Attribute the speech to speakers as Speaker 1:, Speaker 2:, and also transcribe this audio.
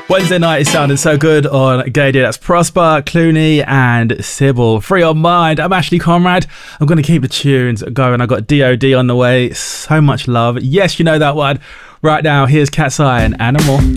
Speaker 1: Wednesday night is sounding so good on Gaydio. That's Prosper, Clooney and Sybil. Free on Mind. I'm Ashley Conrad. I'm going to keep the tunes going. I got DOD on the way. So much love. Yes, you know that one. Right now, here's Cat's Eye and Animal.